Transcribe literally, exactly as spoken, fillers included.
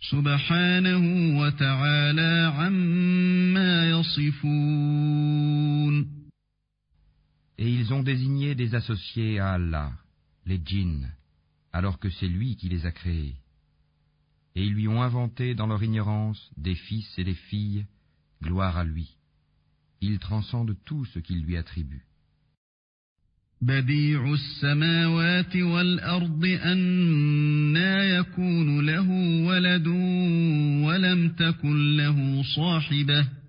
Subhanahu wa ta'ala amma yasifun. Et ils ont désigné des associés à Allah, les djinns, alors que c'est lui qui les a créés. Et ils lui ont inventé dans leur ignorance des fils et des filles, gloire à lui. Il transcende tout ce qu'il lui attribue. بديع السماوات والأرض أنى يكون له ولد ولم تكن له صاحبة